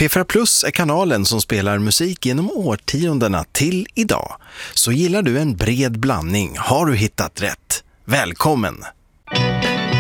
P4 Plus är kanalen som spelar musik genom årtiondena till idag. Så gillar du en bred blandning har du hittat rätt. Välkommen!